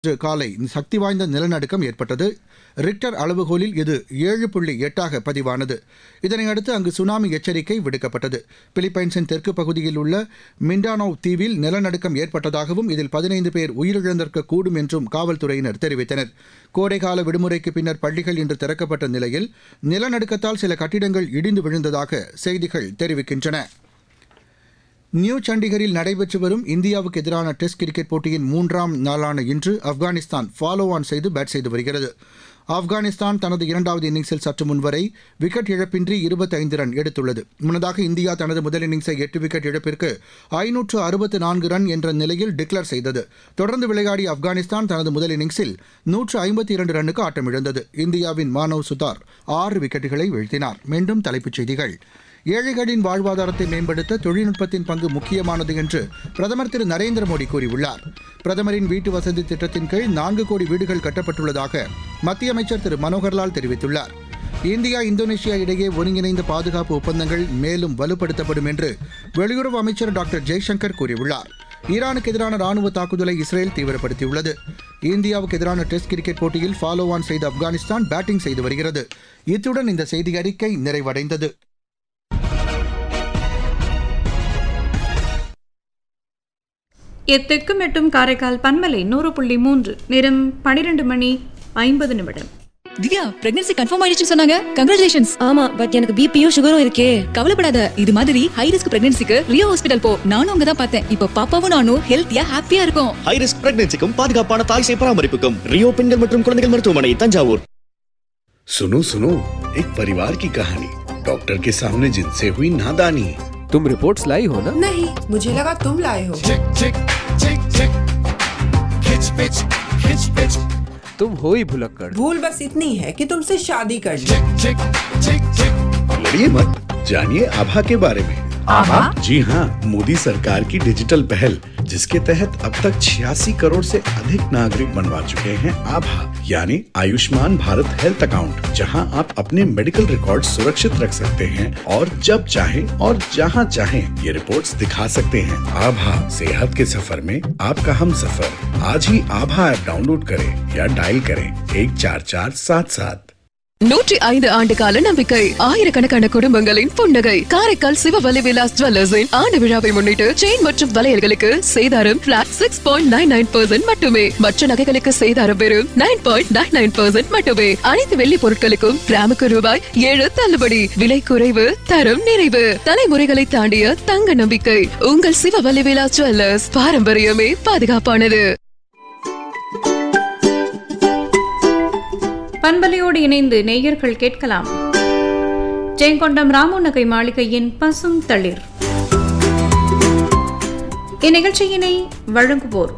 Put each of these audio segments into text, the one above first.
இன்று காலை சக்தி வாய்ந்த நிலநடுக்கம் ஏற்பட்டது. ரிக்டர் அளவுகோலில் இது 7.8 பதிவானது. இதனையடுத்து அங்கு சுனாமி எச்சரிக்கை விடுக்கப்பட்டது. பிலிப்பைன்ஸின் தெற்கு பகுதியில் உள்ள மிண்டானோவ் தீவில் நிலநடுக்கம் ஏற்பட்டதாகவும் இதில் 15 பேர் உயிரிழந்திருக்கக்கூடும் என்றும் காவல்துறையினர் தெரிவித்தனர். கோடைகால விடுமுறைக்கு பின்னர் பள்ளிகள் இன்று திறக்கப்பட்ட நிலையில் நிலநடுக்கத்தால் சில கட்டிடங்கள் இடிந்து விழுந்ததாக செய்திகள் தெரிவிக்கின்றன. நியூ சண்டிகரில் நடைபெற்று வரும் இந்தியாவுக்கு எதிரான டெஸ்ட் கிரிக்கெட் போட்டியின் 3ஆம் நாளான இன்று ஆப்கானிஸ்தான் ஃபாலோ ஆன் செய்து பேட் செய்து வருகிறது. ஆப்கானிஸ்தான் தனது 2வது இன்னிங்ஸில் சற்று முன்வரை விக்கெட் இழப்பின்றி 25 ரன் எடுத்துள்ளது. முன்னதாக இந்தியா தனது முதல் இன்னிங்ஸை 8 விக்கெட் இழப்பிற்கு 564 ரன் என்ற நிலையில் டிக்ளேர் செய்தது. தொடர்ந்து விளையாடிய ஆப்கானிஸ்தான் தனது முதல் இன்னிங்ஸில் 152 ரன்னுக்கு ஆட்டமிழந்தது. இந்தியாவின் மானவ் சுதார் 6 விக்கெட்டுகளை வீழ்த்தினார். மீண்டும் தலைப்புச் செய்திகள். ஏழைகளின் வாழ்வாதாரத்தை மேம்படுத்த தொழில்நுட்பத்தின் பங்கு முக்கியமானது என்று பிரதமர் திரு நரேந்திர மோடி கூறியுள்ளார். பிரதமரின் வீட்டு வசதி திட்டத்தின் கீழ் 4 கோடி வீடுகள் கட்டப்பட்டுள்ளதாக மத்திய அமைச்சர் திரு மனோகர்லால் தெரிவித்துள்ளார். இந்தியா இந்தோனேஷியா இடையே ஒருங்கிணைந்த பாதுகாப்பு ஒப்பந்தங்கள் மேலும் வலுப்படுத்தப்படும் என்று வெளியுறவு அமைச்சர் டாக்டர் ஜெய்சங்கர் கூறியுள்ளார். ஈரானுக்கு எதிரான ராணுவ தாக்குதலை இஸ்ரேல் தீவிரப்படுத்தியுள்ளது. இந்தியாவுக்கு எதிரான டெஸ்ட் கிரிக்கெட் போட்டியில் ஃபாலோ ஆன் செய்த ஆப்கானிஸ்தான் பேட்டிங் செய்து வருகிறது. இத்துடன் இந்த செய்தி அறிக்கை நிறைவடைந்தது. எத்துக்கும் எட்டும் காரைக்கால் பன்மலை 100.3 நேரம் 12:50. திவ்யா, பிரெக்னன்சி கன்ஃபார்ம் ஆயிடுச்சு சொன்னாங்க. கங்க்ராச்சுலேஷன்ஸ். ஆமா, பட் எனக்கு பிபியும் சுகரும் இருக்கே. கவலைப்படாத, இது மாதிரி ஹை ரிஸ்க் பிரெக்னன்சிக்கு ரியோ ஹாஸ்பிடல் போ. நானும் அங்க தான் பார்த்தேன். இப்போ பாப்பாவும் நானும் ஹெல்த்தியா ஹாப்பியா இருக்கும். ஹை ரிஸ்க் பிரெக்னன்சிக்கும் பாதுகாப்பான தாய் சேய் பராமரிப்புக்கும் ரியோ பெண்கள் மற்றும் குழந்தைகள் மருத்துவமனை, தஞ்சாவூர். सुनो सुनो, एक परिवार की कहानी डॉक्टर के सामने जिनसे हुई नादानी। तुम रिपोर्ट्स लाई हो ना? नहीं, मुझे लगा तुम लाए हो। चिक चिक चिक चिक खिच पिच खिच पिच। तुम हो ही भुलक्कड़। भूल बस इतनी है कि तुमसे शादी कर ली। चिक चिक चिक चिक। लड़िए मत, जानिए आभा के बारे में। आभा? जी हाँ, मोदी सरकार की डिजिटल पहल, जिसके तहत अब तक 86 करोड़ से अधिक नागरिक बनवा चुके हैं आभा, यानी आयुष्मान भारत हेल्थ अकाउंट, जहां आप अपने मेडिकल रिकॉर्ड सुरक्षित रख सकते हैं और जब चाहें और जहां चाहें ये रिपोर्ट्स दिखा सकते हैं। आभा, सेहत के सफर में आपका हम सफर। आज ही आभा ऐप डाउनलोड करें या डायल करें 14477। 105 ஆண்டு கால நம்பிக்கை, ஆயிரக்கணக்கான குடும்பங்களின் புன்னகை. காரைக்கால் சிவவலி விலாஸ் ஜுவல்லர்ஸின் ஆண்டு விழாவை முன்னிட்டு செயின் மற்றும் வளையல்களுக்கு சேதாரம் பிளாட் 6.99% மட்டுமே. மற்ற நகைகளுக்கு சேதாரம் வெறும் 9.99% மட்டுமே. அனைத்து வெள்ளி பொருட்களுக்கும் கிராமுக்கு ரூபாய் 7 தள்ளுபடி. விலை குறைவு, தரம் நிறைவு. தலைமுறைகளை தாண்டிய தங்க நம்பிக்கை. உங்கள் சிவவலி விலாஸ் ஜுவல்லர்ஸ். பாரம்பரியமே பாதுகாப்பானது. பண்பலையோடு இணைந்து நேயர்கள் கேட்கலாம் ஜெயங்கொண்டம் ராமு நகை மாளிகையின் பசும் தளிர். இந்நிகழ்ச்சியினை வழங்குவோர்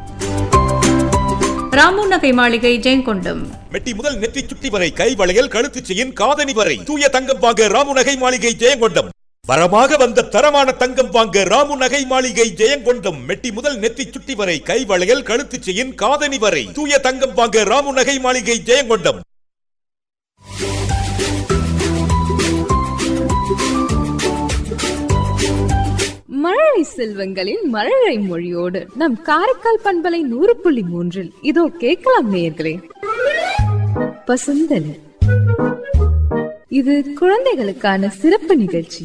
ராமு நகை மாளிகை, ஜெயங்கொண்டம். மெட்டி முதல் நெற்றி சுட்டி வரை கை வளையல், கழுத்து செயின், காதணி வரை தூய தங்கம் வாங்க ராமு நகை மாளிகை, ஜெயங்கொண்டம். வரமாக வந்த தரமான தங்கம் வாங்க ராமு நகை மாளிகை, ஜெயங்கொண்டம். மெட்டி முதல் நெத்தி சுட்டி வரை கை வளையல், கழுத்து செயின், காதணி வரை தூய தங்கம் வாங்க ராமு நகை மாளிகை, ஜெயங்கொண்டம். மழலை செல்வங்களின் மழலை மொழியோடு நம் காரைக்கால் பண்பலை 100.3 இதோ கேட்கலாம் நேயர்களே. பசுந்தளிர், இது குழந்தைகளுக்கான சிறப்பு நிகழ்ச்சி.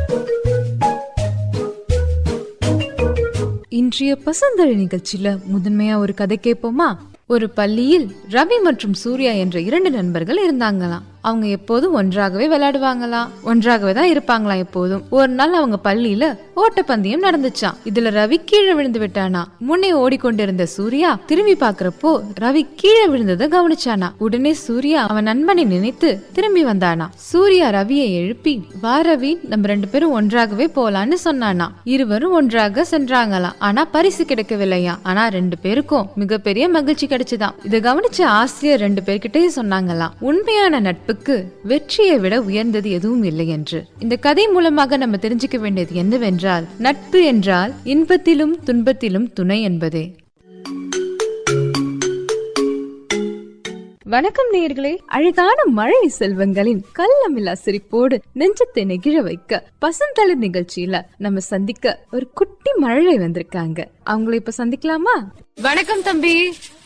இன்றைய பசுந்தளிர் நிகழ்ச்சியில முதன்மையா ஒரு கதை கேட்போமா? ஒரு பள்ளியில் ரவி மற்றும் சூர்யா என்ற 2 நண்பர்கள் இருந்தாங்களாம். அவங்க எப்போதும் ஒன்றாகவே விளையாடுவாங்களாம், ஒன்றாகவே தான் இருப்பாங்களாம் எப்போதும். ஒரு நாள் அவங்க பள்ளியில ஓட்டப்பந்தயம் நடந்துச்சாம். இதுல ரவி கீழே விழுந்து விட்டானா. முன்னே ஓடிக்கொண்டிருந்த சூர்யா திரும்பி பாக்குறப்போ ரவி கீழே விழுந்ததை கவனிச்சானா. உடனே சூர்யா அவன் நண்பனை நினைத்து திரும்பி வந்தானா. சூர்யா ரவியை எழுப்பி, வா ரவி, நம்ம 2 பேரும் ஒன்றாகவே போலான்னு சொன்னானா. இருவரும் ஒன்றாக சென்றாங்களாம். ஆனா பரிசு கிடைக்கவில்லையா. ஆனா 2 பேருக்கும் மிகப்பெரிய மகிழ்ச்சி கிடைச்சுதான். இதை கவனிச்ச ஆசிரியர் 2 பேர்கிட்டயும் சொன்னாங்களாம், உண்மையான நட்பு வெற்றியை விட உயர்ந்தது எதுவும் இல்லை என்று. இந்த கதை மூலமாக நம்ம தெரிஞ்சுக்க வேண்டியது என்னவென்றால், நட்பு என்றால் இன்பத்திலும் துன்பத்திலும் துணை என்பதே. வணக்கம் நேயர்களே. அழகான மழை செல்வங்களின் கள்ளமில்லா சிரிப்போடு நெஞ்சத்தை நெகிழ வைக்க பசுந்தளிர் நிகழ்ச்சியில நம்ம சந்திக்க ஒரு குட்டி மழை வந்திருக்காங்க. அவங்களை இப்ப சந்திக்கலாமா? வணக்கம் தம்பி.